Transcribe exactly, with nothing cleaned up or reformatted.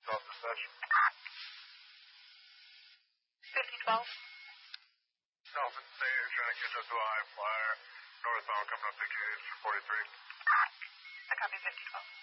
Call dispatch. fifty twelve. Alpha State is trying to catch up to a high flyer. Northbound coming up the gauge, forty-three. I copy fifty twelve.